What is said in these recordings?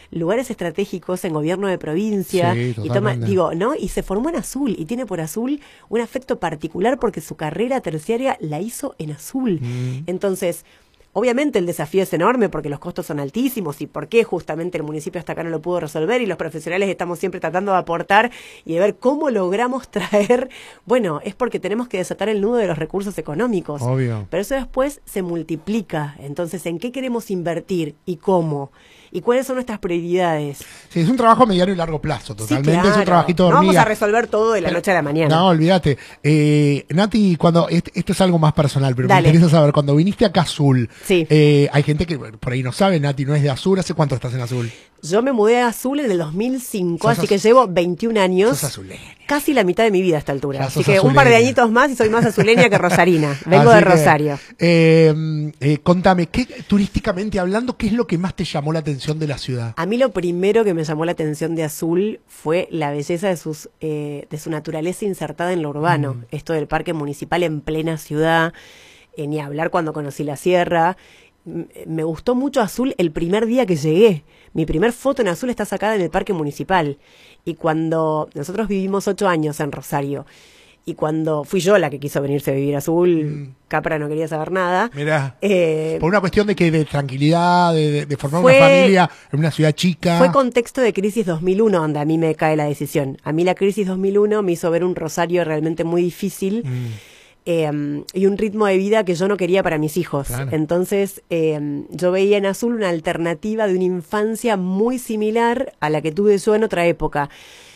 lugares estratégicos en gobierno de provincia, Sí, y toma, totalmente. digo, ¿no? Y se formó en Azul, y tiene por Azul un afecto particular porque su carrera terciaria la hizo en Azul. Entonces, obviamente el desafío es enorme porque los costos son altísimos y por qué justamente el municipio hasta acá no lo pudo resolver, y los profesionales estamos siempre tratando de aportar y de ver cómo logramos traer, bueno, es porque tenemos que desatar el nudo de los recursos económicos. Obvio. Pero eso después se multiplica. Entonces, ¿en qué queremos invertir y cómo? ¿Y cuáles son nuestras prioridades? Sí, es un trabajo a mediano y largo plazo, totalmente. Sí, claro. Es un trabajito de No vamos hormiga. a resolver todo de la noche a la mañana. No, olvídate. Nati, cuando esto es algo más personal, pero Dale. me interesa saber, cuando viniste acá a Azul, Sí. hay gente que por ahí no sabe, Nati no es de Azul. ¿Hace cuánto estás en Azul? Yo me mudé a Azul en el 2005, Sos así que llevo 21 años. Sos azuleña. Casi la mitad de mi vida a esta Ya altura. Así sos que un par de azuleña. añitos más y soy más azuleña que rosarina. Vengo Así de que, Rosario. Contame, turísticamente hablando, ¿qué es lo que más te llamó la atención de la ciudad? A mí lo primero que me llamó la atención de Azul fue la belleza de su naturaleza insertada en lo urbano. Esto del parque municipal en plena ciudad, ni hablar cuando conocí la sierra. Me gustó mucho Azul el primer día que llegué. Mi primer foto en Azul está sacada en el parque municipal. Y cuando nosotros vivimos 8 años en Rosario, y cuando fui yo la que quiso venirse a vivir a Azul, Capra no quería saber nada. Mirá, por una cuestión de tranquilidad, de formar fue- una familia en una ciudad chica. Fue contexto de crisis 2001 donde a mí me cae la decisión. A mí la crisis 2001 me hizo ver un Rosario realmente muy difícil, y un ritmo de vida que yo no quería para mis hijos. Claro. Entonces yo veía en Azul una alternativa de una infancia muy similar a la que tuve yo en otra época.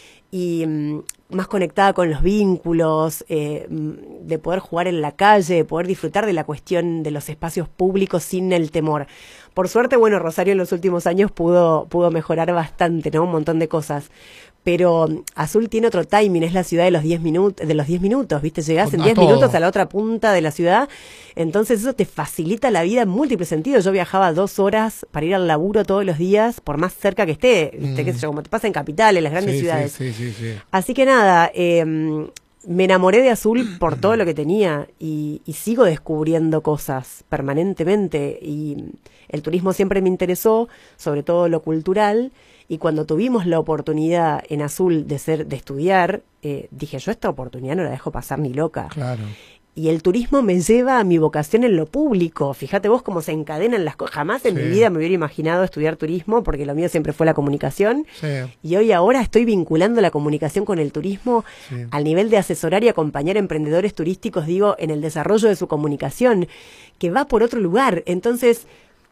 Y más conectada con los vínculos, de poder jugar en la calle, de poder disfrutar de la cuestión de los espacios públicos sin el temor. Por suerte, bueno, Rosario en los últimos años pudo mejorar bastante, ¿no? Un montón de cosas. Pero Azul tiene otro timing, es la ciudad de los 10 minutos, ¿viste? Llegás en A 10 todo. minutos a la otra punta de la ciudad, entonces eso te facilita la vida en múltiples sentidos. Yo viajaba 2 horas para ir al laburo todos los días, por más cerca que esté, ¿viste? Qué sé yo, como te pasa en capitales, las grandes Sí, ciudades. sí. Así que nada, me enamoré de Azul por todo lo que tenía y sigo descubriendo cosas permanentemente, y el turismo siempre me interesó, sobre todo lo cultural, y cuando tuvimos la oportunidad en Azul de estudiar, dije, yo esta oportunidad no la dejo pasar ni loca. Claro. Y el turismo me lleva a mi vocación en lo público. Fíjate vos cómo se encadenan las cosas. Jamás en Sí. mi vida me hubiera imaginado estudiar turismo, porque lo mío siempre fue la comunicación. Sí. Y ahora estoy vinculando la comunicación con el turismo, Sí. al nivel de asesorar y acompañar a emprendedores turísticos, digo, en el desarrollo de su comunicación, que va por otro lugar. Entonces,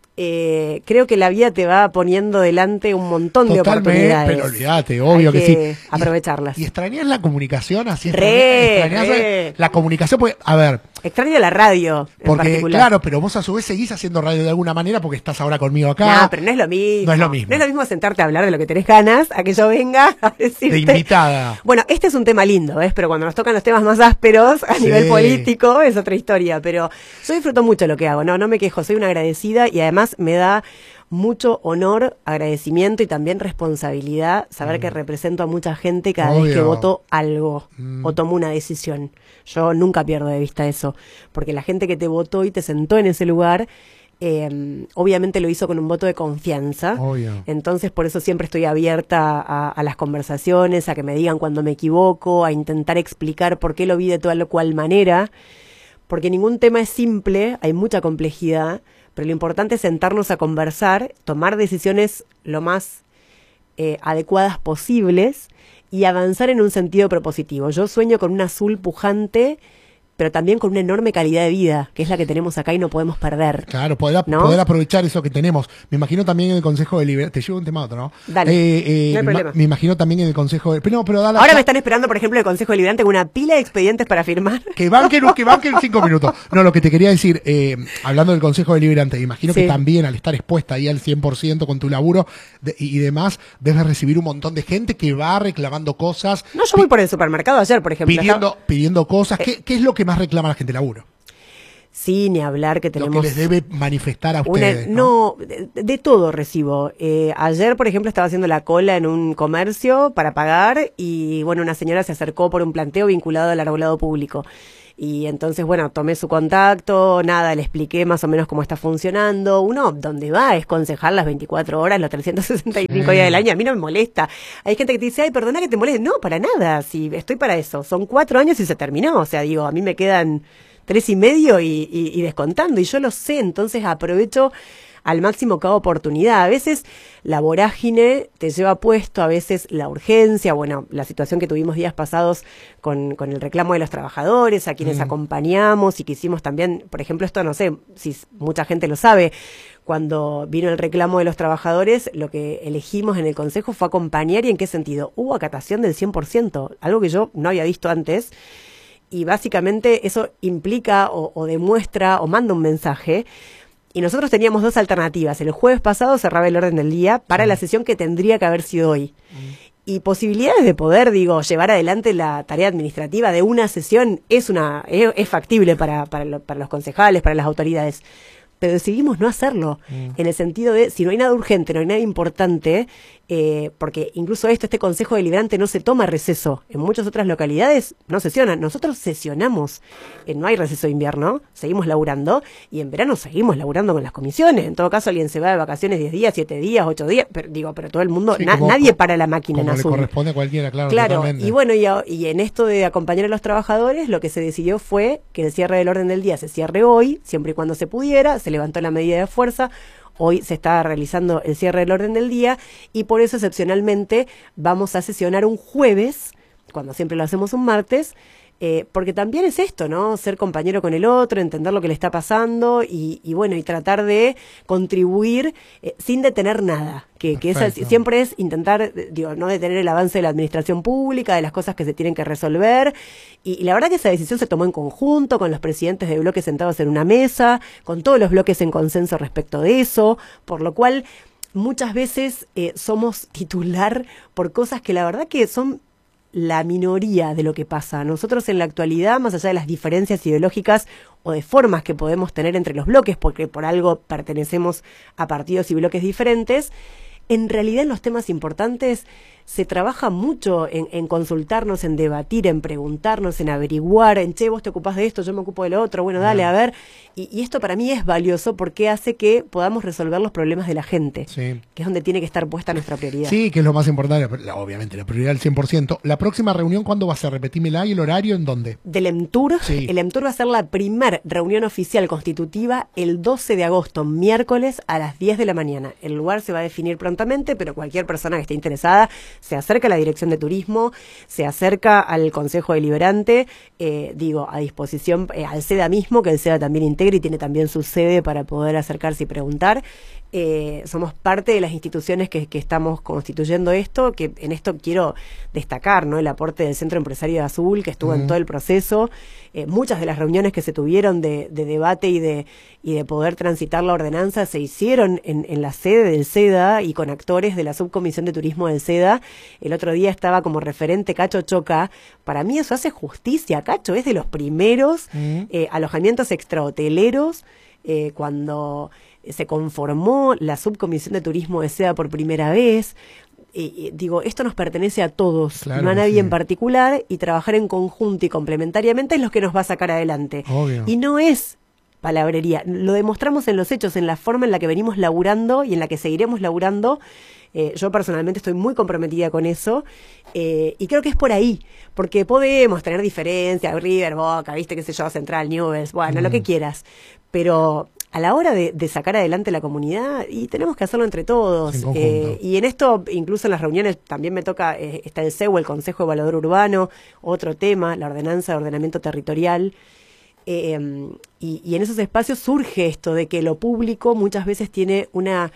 creo que la vida te va poniendo delante un montón de Totalmente, oportunidades. pero olvídate, obvio Hay que sí. aprovecharlas. ¿Y extrañas la comunicación así? Re. ¿Extrañas la comunicación? Porque, a ver, Extraño la radio, en porque particular. claro, pero vos a su vez seguís haciendo radio de alguna manera porque estás ahora conmigo acá. No, pero no es lo mismo. No es lo mismo. No es lo mismo sentarte a hablar de lo que tenés ganas a que yo venga a decirte. De invitada. Bueno, este es un tema lindo, ¿ves? Pero cuando nos tocan los temas más ásperos a Sí. nivel político es otra historia. Pero yo disfruto mucho lo que hago, no me quejo, soy una agradecida, y además me da mucho honor, agradecimiento y también responsabilidad saber que represento a mucha gente cada vez que Obvio. voto algo o tomo una decisión. Yo nunca pierdo de vista eso, porque la gente que te votó y te sentó en ese lugar, obviamente lo hizo con un voto de confianza. Obvio. Entonces por eso siempre estoy abierta a las conversaciones, a que me digan cuando me equivoco, a intentar explicar por qué lo vi de tal o cual manera, porque ningún tema es simple, hay mucha complejidad, pero lo importante es sentarnos a conversar, tomar decisiones lo más adecuadas posibles y avanzar en un sentido propositivo. Yo sueño con un Azul pujante, pero también con una enorme calidad de vida, que es la que tenemos acá y no podemos perder. Claro, poder ¿No? aprovechar eso que tenemos. Me imagino también en el Consejo de Liberación. Te llevo un tema a otro, ¿no? Dale, no hay problema. Me imagino también en el Consejo de... No, pero dale. Ahora me están esperando, por ejemplo, el Consejo Deliberante con una pila de expedientes para firmar. Que banquen 5 minutos. No, lo que te quería decir, hablando del Consejo Deliberante, imagino Sí. que también al estar expuesta ahí al 100% con tu laburo y demás, debes recibir un montón de gente que va reclamando cosas, No, yo voy por el supermercado ayer, por ejemplo. pidiendo cosas. ¿Qué es lo que más reclama la gente? Laburo. Sí, ni hablar que Lo tenemos... que les debe manifestar a ustedes. de todo recibo. Ayer, por ejemplo, estaba haciendo la cola en un comercio para pagar y, bueno, una señora se acercó por un planteo vinculado al arbolado público. Y entonces, bueno, tomé su contacto, nada, le expliqué más o menos cómo está funcionando. Uno, donde va, es concejal las 24 horas, los 365 días del año. A mí no me molesta. Hay gente que te dice, ay, perdona que te moleste. No, para nada, si estoy para eso. Son 4 años y se terminó. O sea, digo, a mí me quedan 3 y medio y descontando. Y yo lo sé, entonces aprovecho al máximo cada oportunidad. A veces la vorágine te lleva puesto, a veces la urgencia, bueno, la situación que tuvimos días pasados con el reclamo de los trabajadores, a quienes acompañamos y que hicimos también, por ejemplo, esto no sé si mucha gente lo sabe, cuando vino el reclamo de los trabajadores, lo que elegimos en el Consejo fue acompañar. ¿Y en qué sentido? Hubo acatación del 100%, algo que yo no había visto antes, y básicamente eso implica o demuestra o manda un mensaje. Y nosotros teníamos 2 alternativas. El jueves pasado cerraba el orden del día para la sesión que tendría que haber sido hoy. Y posibilidades de poder, llevar adelante la tarea administrativa de una sesión es factible para los concejales, para las autoridades. Pero decidimos no hacerlo, en el sentido de, si no hay nada urgente, no hay nada importante, porque incluso este Consejo Deliberante no se toma receso. En muchas otras localidades no sesionan. Nosotros sesionamos. No hay receso de invierno, seguimos laburando, y en verano seguimos laburando con las comisiones. En todo caso, alguien se va de vacaciones 10 días, 7 días, 8 días, pero todo el mundo, nadie para la máquina en Azul. Como le corresponde a cualquiera, claro. Totalmente. Y bueno, y en esto de acompañar a los trabajadores, lo que se decidió fue que el cierre del orden del día se cierre hoy, siempre y cuando se pudiera. Se levantó la medida de fuerza. Hoy se está realizando el cierre del orden del día y por eso excepcionalmente vamos a sesionar un jueves, cuando siempre lo hacemos un martes, porque también es esto, ¿no? Ser compañero con el otro, entender lo que le está pasando y bueno, y tratar de contribuir sin detener nada. Que esa siempre es intentar, no detener el avance de la administración pública, de las cosas que se tienen que resolver. Y la verdad que esa decisión se tomó en conjunto, con los presidentes de bloques sentados en una mesa, con todos los bloques en consenso respecto de eso, por lo cual muchas veces somos titular por cosas que la verdad que son la minoría de lo que pasa. Nosotros en la actualidad, más allá de las diferencias ideológicas o de formas que podemos tener entre los bloques, porque por algo pertenecemos a partidos y bloques diferentes, en realidad en los temas importantes se trabaja mucho en consultarnos, en debatir, en preguntarnos, en averiguar, en che, vos te ocupás de esto, yo me ocupo de lo otro, bueno, dale, a ver. Y esto para mí es valioso porque hace que podamos resolver los problemas de la gente, que es donde tiene que estar puesta nuestra prioridad. Sí, que es lo más importante, obviamente, la prioridad del 100%. ¿La próxima reunión cuándo va a ser? Repetímela, y el horario, ¿en dónde? Del EMTUR. El EMTUR va a ser la primer reunión oficial constitutiva el 12 de agosto, miércoles a las 10 de la mañana. El lugar se va a definir prontamente, pero cualquier persona que esté interesada se acerca a la Dirección de Turismo, se acerca al Consejo Deliberante, a disposición al SEDA mismo, que el SEDA también integra y tiene también su sede para poder acercarse y preguntar. Somos parte de las instituciones que estamos constituyendo esto, que en esto quiero destacar, ¿no? El aporte del Centro Empresario de Azul, que estuvo en todo el proceso, muchas de las reuniones que se tuvieron de debate y de poder transitar la ordenanza se hicieron en la sede del SEDA y con actores de la Subcomisión de Turismo del SEDA. El otro día estaba como referente Cacho Choca. Para mí eso hace justicia. Cacho es de los primeros alojamientos extrahoteleros cuando se conformó la Subcomisión de Turismo de SEDA por primera vez. Esto nos pertenece a todos, claro, no a nadie en particular, y trabajar en conjunto y complementariamente es lo que nos va a sacar adelante. Obvio. Y no es palabrería, lo demostramos en los hechos, en la forma en la que venimos laburando y en la que seguiremos laburando. Yo personalmente estoy muy comprometida con eso, y creo que es por ahí, porque podemos tener diferencias, River, Boca, viste, qué sé yo, Central, Newell's, bueno, lo que quieras, pero a la hora de sacar adelante la comunidad, y tenemos que hacerlo entre todos. Y en esto, incluso en las reuniones, también me toca, está el CEU, el Consejo Evaluador Urbano, otro tema, la ordenanza de ordenamiento territorial. Y en esos espacios surge esto de que lo público muchas veces tiene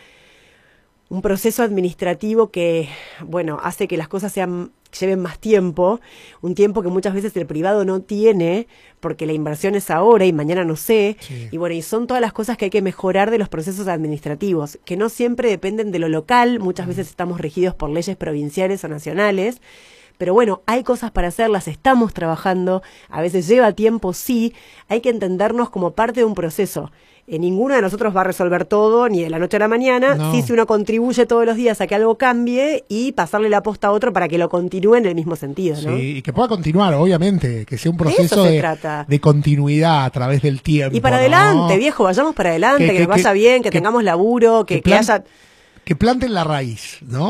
un proceso administrativo que, hace que las cosas lleven más tiempo, un tiempo que muchas veces el privado no tiene, porque la inversión es ahora y mañana no sé, y son todas las cosas que hay que mejorar de los procesos administrativos, que no siempre dependen de lo local, muchas veces estamos regidos por leyes provinciales o nacionales, pero hay cosas para hacerlas, estamos trabajando, a veces lleva tiempo, sí, hay que entendernos como parte de un proceso. ninguno de nosotros va a resolver todo, ni de la noche a la mañana. No. Sí, si uno contribuye todos los días a que algo cambie y pasarle la posta a otro para que lo continúe en el mismo sentido, ¿no? Sí, y que pueda continuar, obviamente, que sea un De eso proceso se trata. de continuidad a través del tiempo. Y para ¿no? adelante, viejo, vayamos para adelante, que nos vaya bien, que tengamos laburo, que plan- haya... Que planten la raíz, ¿no?